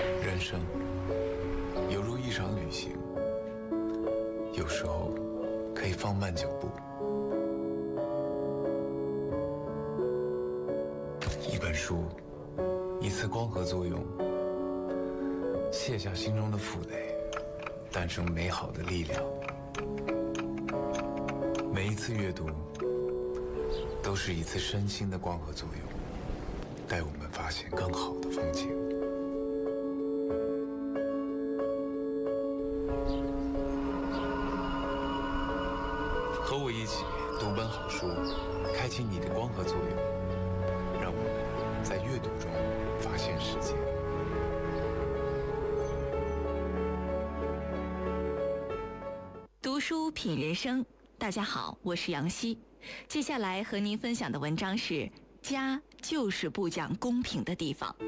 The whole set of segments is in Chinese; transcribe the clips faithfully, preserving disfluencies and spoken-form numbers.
人生犹如一场旅行，有时候可以放慢脚步。一本书，一次光合作用，卸下心中的负累，诞生美好的力量。每一次阅读，都是一次身心的光合作用，带我们发现更好的风景。和我一起读本好书，开启你的光合作用，让我们在阅读中发现世界。 读书品人生，大家好，我是杨希。接下来和您分享的文章是《家就是不讲公平的地方》。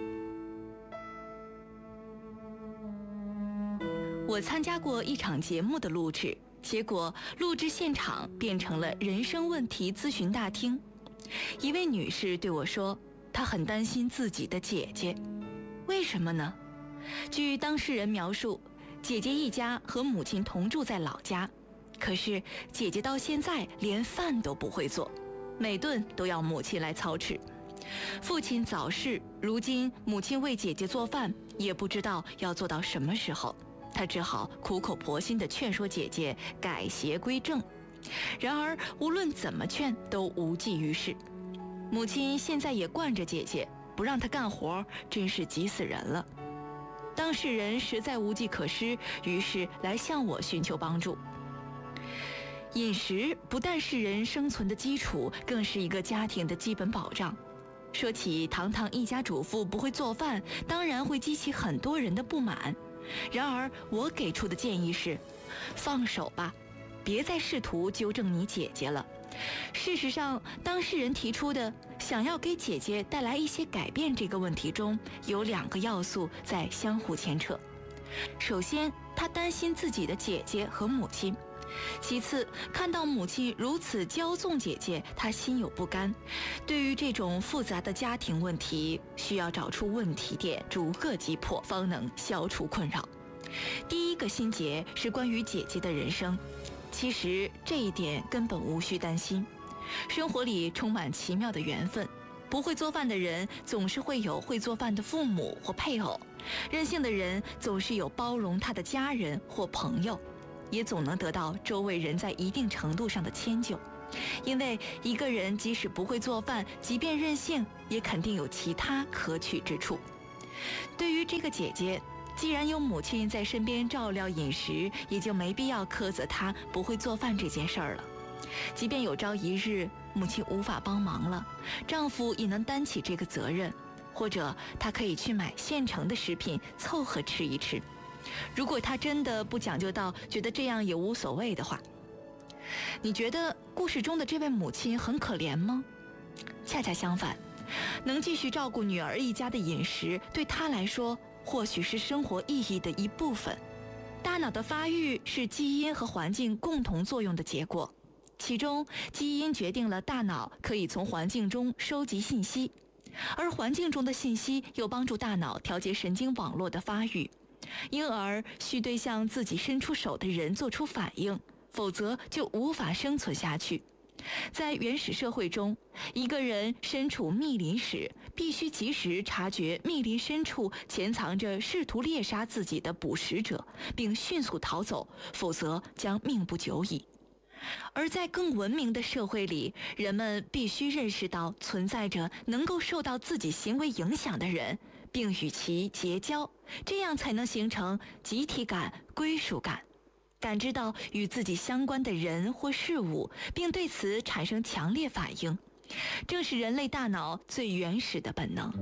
我参加过一场节目的录制，结果录制现场变成了人生问题咨询大厅。一位女士对我说，她很担心自己的姐姐。为什么呢？据当事人描述，姐姐一家和母亲同住在老家，可是姐姐到现在连饭都不会做，每顿都要母亲来操持。父亲早逝，如今母亲为姐姐做饭，也不知道要做到什么时候。她只好苦口婆心地劝说姐姐改邪归正，然而无论怎么劝都无济于事。母亲现在也惯着姐姐，不让她干活，真是急死人了。当事人实在无计可施，于是来向我寻求帮助。饮食不但是人生存的基础，更是一个家庭的基本保障。说起堂堂一家主妇不会做饭，当然会激起很多人的不满。然而我给出的建议是，放手吧，别再试图纠正你姐姐了。事实上，当事人提出的想要给姐姐带来一些改变这个问题中，有两个要素在相互牵扯。首先，他担心自己的姐姐和母亲；其次，看到母亲如此骄纵姐姐，他心有不甘。对于这种复杂的家庭问题，需要找出问题点，逐个击破，方能消除困扰。第一个心结是关于姐姐的人生，其实这一点根本无需担心。生活里充满奇妙的缘分，不会做饭的人总是会有会做饭的父母或配偶，任性的人总是有包容他的家人或朋友，也总能得到周围人在一定程度上的迁就。因为一个人即使不会做饭，即便任性，也肯定有其他可取之处。对于这个姐姐，既然有母亲在身边照料饮食，也就没必要苛责她不会做饭这件事儿了。即便有朝一日母亲无法帮忙了，丈夫也能担起这个责任，或者他可以去买现成的食品凑合吃一吃。如果他真的不讲究到觉得这样也无所谓的话，你觉得故事中的这位母亲很可怜吗？恰恰相反，能继续照顾女儿一家的饮食，对她来说或许是生活意义的一部分。大脑的发育是基因和环境共同作用的结果，其中基因决定了大脑可以从环境中收集信息，而环境中的信息又帮助大脑调节神经网络的发育，因而需对向自己伸出手的人做出反应，否则就无法生存下去。在原始社会中，一个人身处密林时，必须及时察觉密林深处潜藏着试图猎杀自己的捕食者，并迅速逃走，否则将命不久矣。而在更文明的社会里，人们必须认识到存在着能够受到自己行为影响的人，并与其结交，这样才能形成集体感、归属感，感知到与自己相关的人或事物，并对此产生强烈反应，正是人类大脑最原始的本能。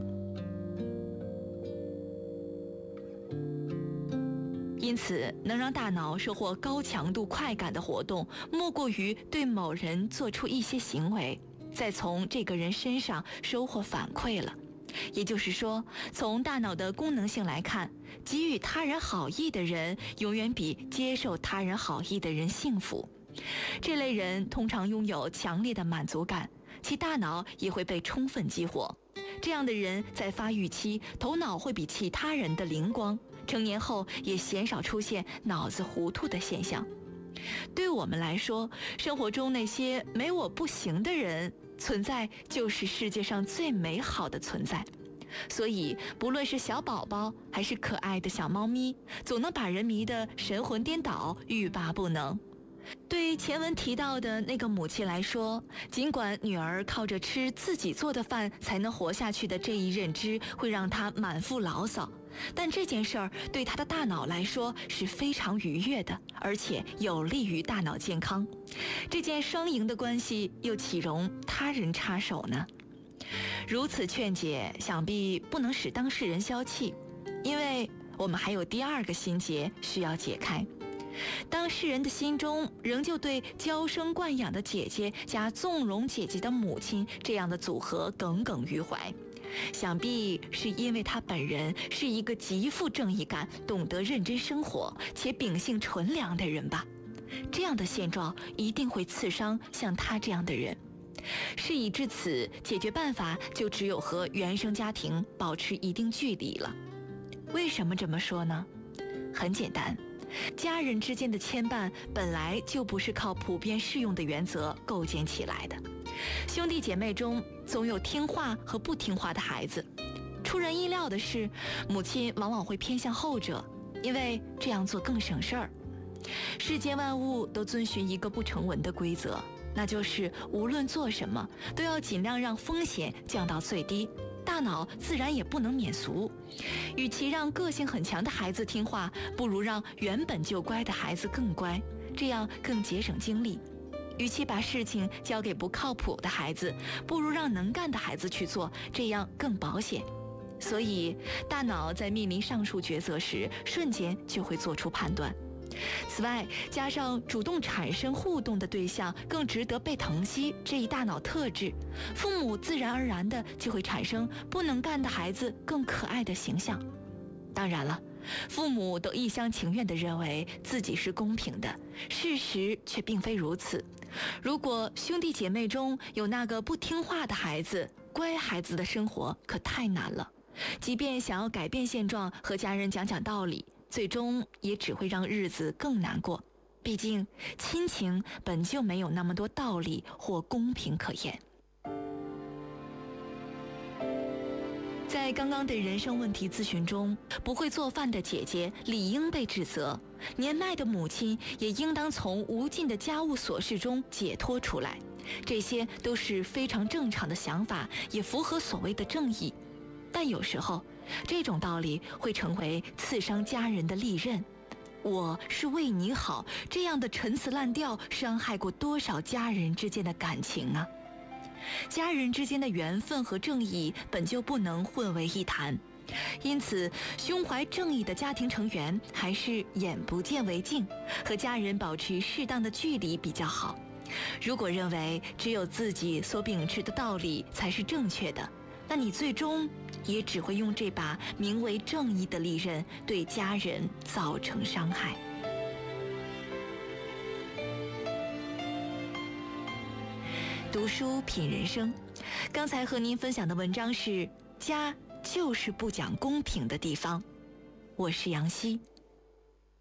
因此，能让大脑收获高强度快感的活动，莫过于对某人做出一些行为，再从这个人身上收获反馈了。也就是说，从大脑的功能性来看，给予他人好意的人永远比接受他人好意的人幸福。这类人通常拥有强烈的满足感，其大脑也会被充分激活， 这样的人在发育期头脑会比其他人的灵光，成年后也鲜少出现脑子糊涂的现象。对我们来说，生活中那些没我不行的人存在就是世界上最美好的存在。所以不论是小宝宝还是可爱的小猫咪，总能把人迷得神魂颠倒，欲罢不能。对前文提到的那个母亲来说，尽管女儿靠着吃自己做的饭才能活下去的这一认知会让她满腹牢骚，但这件事儿对她的大脑来说是非常愉悦的，而且有利于大脑健康。这件双赢的关系又岂容他人插手呢？如此劝解，想必不能使当事人消气，因为我们还有第二个心结需要解开。当事人的心中仍旧对娇生惯养的姐姐加纵容姐姐的母亲这样的组合耿耿于怀，想必是因为他本人是一个极富正义感、懂得认真生活且秉性纯良的人吧。这样的现状一定会刺伤像他这样的人。事已至此，解决办法就只有和原生家庭保持一定距离了。为什么这么说呢？很简单，家人之间的牵绊本来就不是靠普遍适用的原则构建起来的。兄弟姐妹中总有听话和不听话的孩子，出人意料的是，母亲往往会偏向后者，因为这样做更省事儿。世间万物都遵循一个不成文的规则，那就是无论做什么都要尽量让风险降到最低，大脑自然也不能免俗。与其让个性很强的孩子听话，不如让原本就乖的孩子更乖，这样更节省精力。与其把事情交给不靠谱的孩子，不如让能干的孩子去做，这样更保险。所以大脑在面临上述抉择时，瞬间就会做出判断。此外，加上主动产生互动的对象更值得被疼惜这一大脑特质，父母自然而然的就会产生不能干的孩子更可爱的形象。当然了，父母都一厢情愿地认为自己是公平的，事实却并非如此。如果兄弟姐妹中有那个不听话的孩子，乖孩子的生活可太难了。即便想要改变现状，和家人讲讲道理，最终也只会让日子更难过。毕竟亲情本就没有那么多道理或公平可言。在刚刚的人生问题咨询中，不会做饭的姐姐理应被指责，年迈的母亲也应当从无尽的家务琐事中解脱出来。这些都是非常正常的想法，也符合所谓的正义。但有时候这种道理会成为刺伤家人的利刃。我是为你好，这样的陈词滥调伤害过多少家人之间的感情啊！家人之间的缘分和正义本就不能混为一谈，因此胸怀正义的家庭成员还是眼不见为净，和家人保持适当的距离比较好。如果认为只有自己所秉持的道理才是正确的，那你最终也只会用这把名为正义的利刃对家人造成伤害。读书品人生，刚才和您分享的文章是《家就是不讲公平的地方》，我是杨希。